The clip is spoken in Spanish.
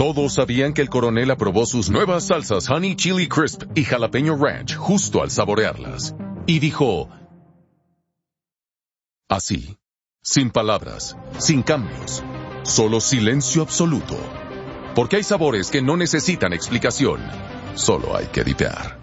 Todos sabían que el coronel aprobó sus nuevas salsas Honey Chili Crisp y Jalapeño Ranch justo al saborearlas. Y dijo, así, sin palabras, sin cambios, solo silencio absoluto. Porque hay sabores que no necesitan explicación, solo hay que dipear.